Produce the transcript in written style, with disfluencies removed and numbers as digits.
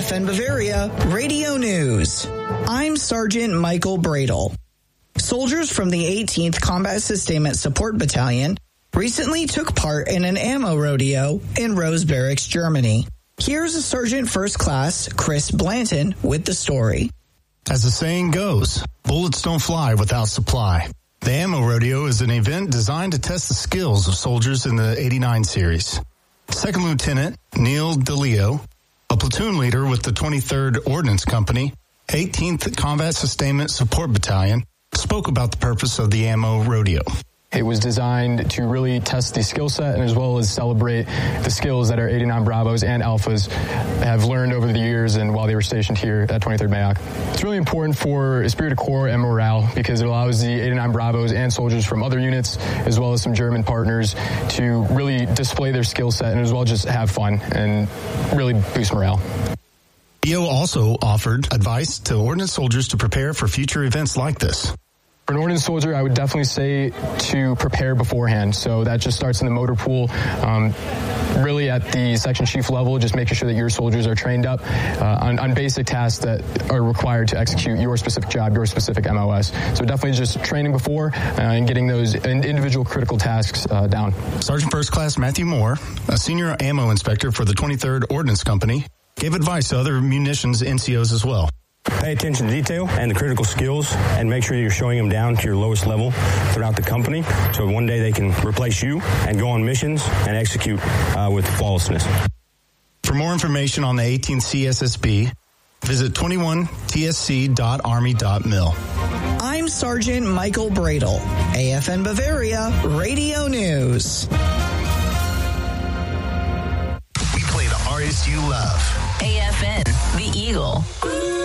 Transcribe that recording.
AFN Bavaria Radio News. I'm Sergeant Michael Bradle. Soldiers from the 18th Combat Sustainment Support Battalion recently took part in an ammo rodeo in Rose Barracks, Germany. Here's Sergeant First Class Chris Blanton with the story. As the saying goes, bullets don't fly without supply. The Ammo Rodeo is an event designed to test the skills of soldiers in the 89 series. Second Lieutenant Neil DeLeo, a platoon leader with the 23rd Ordnance Company, 18th Combat Sustainment Support Battalion, spoke about the purpose of the Ammo Rodeo. It was designed to really test the skill set and as well as celebrate the skills that our 89 Bravos and Alphas have learned over the years and while they were stationed here at 23rd Mayock. It's really important for esprit de corps and morale because it allows the 89 Bravos and soldiers from other units as well as some German partners to really display their skill set and as well just have fun and really boost morale. EO also offered advice to ordnance soldiers to prepare for future events like this. For an ordnance soldier, I would definitely say to prepare beforehand. So that just starts in the motor pool, really at the section chief level, just making sure that your soldiers are trained up on basic tasks that are required to execute your specific job, your specific MOS. So definitely just training before and getting those individual critical tasks down. Sergeant First Class Matthew Moore, a senior ammo inspector for the 23rd Ordnance Company, gave advice to other munitions NCOs as well. Pay attention to detail and the critical skills and make sure you're showing them down to your lowest level throughout the company so one day they can replace you and go on missions and execute with flawlessness. For more information on the 18th CSSB, visit 21tsc.army.mil. I'm Sergeant Michael Bradle, AFN Bavaria Radio News. We play the artists you love. AFN, The Eagle.